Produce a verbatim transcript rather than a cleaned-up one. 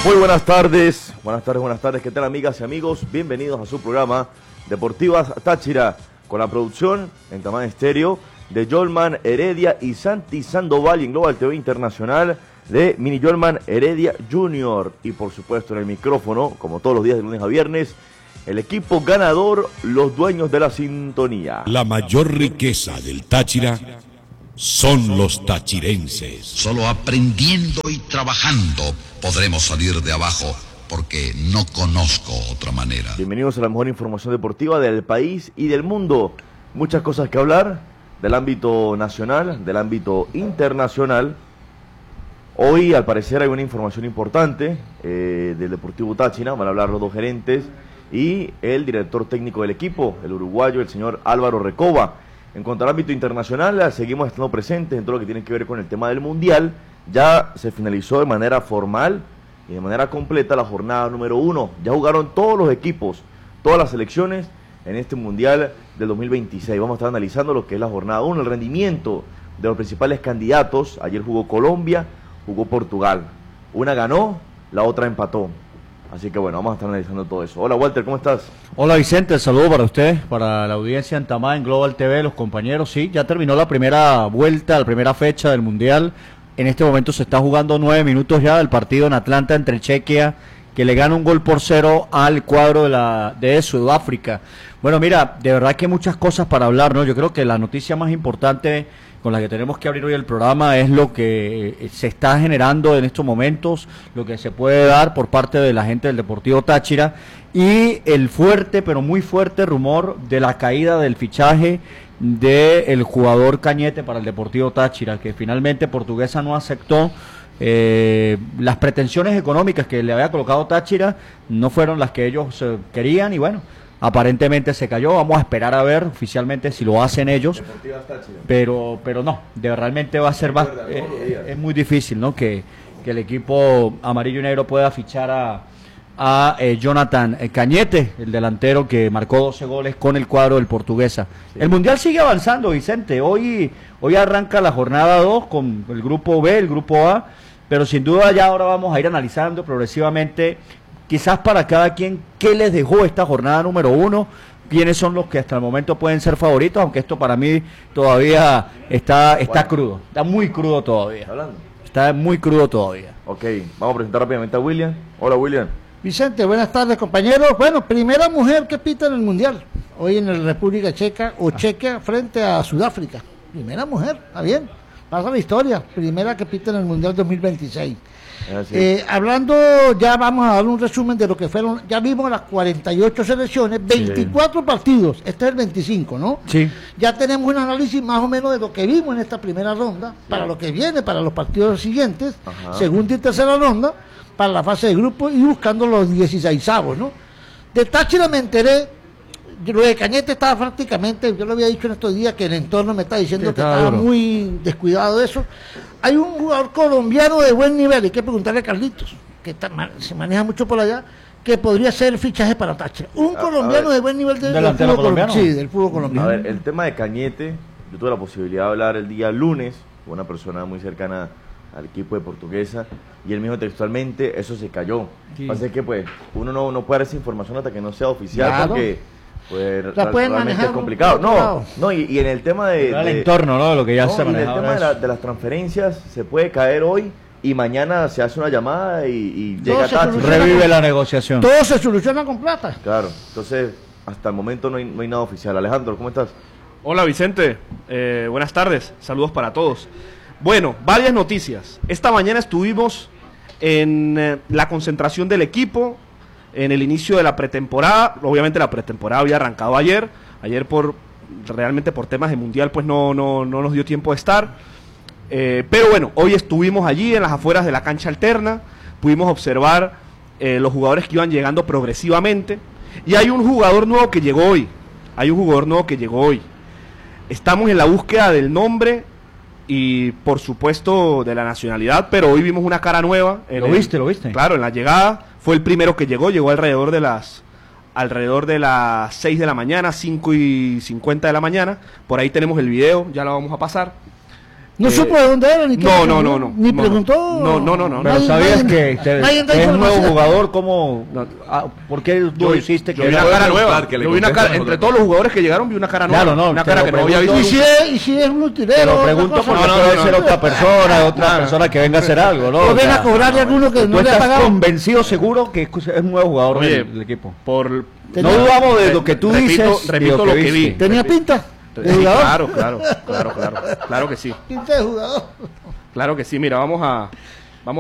Muy buenas tardes, buenas tardes, buenas tardes, ¿qué tal amigas y amigos? Bienvenidos a su programa Deportivas Táchira, con la producción en Tamán Estéreo de Yolman Heredia y Santi Sandoval, y en Global T V Internacional de Mini Yolman Heredia Junior. Y por supuesto en el micrófono, como todos los días de lunes a viernes, el equipo ganador, los dueños de la sintonía. La mayor riqueza del Táchira son los tachirenses. Solo aprendiendo y trabajando podremos salir de abajo, porque no conozco otra manera. Bienvenidos a la mejor información deportiva del país y del mundo. Muchas cosas que hablar del ámbito nacional, del ámbito internacional. Hoy al parecer hay una información importante eh, del Deportivo Táchira. Van a hablar los dos gerentes y el director técnico del equipo, el uruguayo, el señor Álvaro Recoba. En cuanto al ámbito internacional, seguimos estando presentes en todo lo que tiene que ver con el tema del Mundial. Ya se finalizó de manera formal y de manera completa la jornada número uno. Ya jugaron todos los equipos, todas las selecciones en este Mundial del dos mil veintiséis. Vamos a estar analizando lo que es la jornada uno, el rendimiento de los principales candidatos. Ayer jugó Colombia, jugó Portugal. Una ganó, la otra empató. Así que bueno, vamos a estar analizando todo eso. Hola Walter, ¿cómo estás? Hola Vicente, el saludo para usted, para la audiencia en Tamá, en Global T V, los compañeros. Sí, ya terminó la primera vuelta, la primera fecha del Mundial. En este momento se está jugando nueve minutos ya del partido en Atlanta entre Chequia, que le gana un gol por cero al cuadro de, la, de Sudáfrica. Bueno, mira, de verdad que hay muchas cosas para hablar, ¿no? Yo creo que la noticia más importante con la que tenemos que abrir hoy el programa es lo que se está generando en estos momentos, lo que se puede dar por parte de la gente del Deportivo Táchira y el fuerte, pero muy fuerte rumor de la caída del fichaje del jugador Cañete para el Deportivo Táchira, que finalmente Portuguesa no aceptó. Eh, las pretensiones económicas que le había colocado Táchira no fueron las que ellos eh, querían y bueno, aparentemente se cayó. Vamos a esperar a ver oficialmente si lo hacen ellos, pero pero no, de realmente va a ser más, eh, es muy difícil, ¿no? que, que el equipo amarillo y negro pueda fichar a, a eh, Jonathan Cañete, el delantero que marcó doce goles con el cuadro del Portuguesa. Sí. El Mundial sigue avanzando, Vicente. Hoy, hoy arranca la jornada dos con el grupo B, el grupo A, pero sin duda ya ahora vamos a ir analizando progresivamente, quizás para cada quien, qué les dejó esta jornada número uno, quiénes son los que hasta el momento pueden ser favoritos, aunque esto para mí todavía está, está crudo, está muy crudo todavía. ¿Hablando? Está muy crudo todavía. Ok, vamos a presentar rápidamente a William. Hola William. Vicente, buenas tardes compañeros. Bueno, primera mujer que pita en el Mundial, hoy en la República Checa o Chequia frente a Sudáfrica. Primera mujer, está bien, pasa la historia, primera que pita en el Mundial dos mil veintiséis. Eh, hablando, ya vamos a dar un resumen de lo que fueron, ya vimos las cuarenta y ocho selecciones, veinticuatro sí. partidos, este es el veinticinco, ¿no? Sí. Ya tenemos un análisis más o menos de lo que vimos en esta primera ronda, sí. para lo que viene, para los partidos siguientes, Ajá. segunda y tercera ronda, para la fase de grupo y buscando los dieciseisavos, ¿no? De Táchira me enteré, lo de Cañete estaba prácticamente, yo lo había dicho en estos días que el entorno me está diciendo que estaba duro. Muy descuidado de eso. Hay un jugador colombiano de buen nivel, hay que preguntarle a Carlitos, que está, se maneja mucho por allá, que podría ser el fichaje para Táchira. Un a, colombiano a de buen nivel de, del, fútbol colombiano. Sí, del fútbol colombiano. A ver, el tema de Cañete, yo tuve la posibilidad de hablar el día lunes con una persona muy cercana al equipo de Portuguesa, y él mismo textualmente, eso se cayó. Sí. Así que pues, uno no, no puede dar esa información hasta que no sea oficial, claro. porque pues, la pueden realmente es complicado. No, no y, y en el tema de... El de, entorno, ¿no? Lo que ya no, se maneja. En el tema de, la, de las transferencias, se puede caer hoy, y mañana se hace una llamada y, y llega Táchira. Revive con, la negociación. Todo se soluciona con plata. Claro, entonces, hasta el momento no hay, no hay nada oficial. Alejandro, ¿cómo estás? Hola Vicente, eh, buenas tardes, saludos para todos. Bueno, varias noticias. Esta mañana estuvimos en eh, la concentración del equipo, en el inicio de la pretemporada. Obviamente la pretemporada había arrancado ayer. Ayer por realmente por temas de mundial pues no, no, no nos dio tiempo de estar. Eh, pero bueno, hoy estuvimos allí en las afueras de la cancha alterna. Pudimos observar eh, los jugadores que iban llegando progresivamente. Y hay un jugador nuevo que llegó hoy. Hay un jugador nuevo que llegó hoy. Estamos en la búsqueda del nombre y por supuesto de la nacionalidad, pero hoy vimos una cara nueva. ¿Lo el, viste? ¿Lo viste? Claro, en la llegada, fue el primero que llegó, llegó alrededor de las alrededor de las seis de la mañana, cinco y cincuenta de la mañana, por ahí tenemos el video, ya lo vamos a pasar. No Eh, supo de dónde era, ni qué no, pasó, no, no, no. Ni No, preguntó. no, no, no, no. Pero Nadie- sabías nadie- que, te- nadie da que es un nuevo información. jugador, ¿cómo? No. ah, ¿Por qué Yo, lo hiciste? yo Que vi era- una cara preguntar, nueva. que le Yo vi una contesten cara, entre nosotros. todos los jugadores que llegaron, vi una cara nueva. Claro, no, una te cara lo que no había pregunto. visto Y nunca. si es, y si es un utilero. Te lo otra pregunto cosa. porque No, no, puede no, ser no. otra persona, otra No, no. persona que venga a hacer algo, ¿no? O O ven sea, a cobrarle a alguno que tú no le ha estás pagado. convencido, seguro, que es un nuevo jugador Oye, del, del equipo. Por, No Tenía- dudamos de lo que tú repito, dices. y repito lo que vi. viste. ¿Tenía pinta? ¿De Sí, jugador? claro, claro, claro, claro, claro que sí, Pinta de jugador. claro que sí. Mira, vamos a,